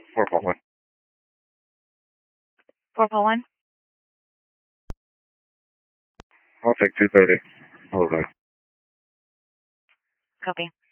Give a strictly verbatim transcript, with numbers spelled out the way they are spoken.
four four one. four four one. I'll take two thirty. Hold on. Copy.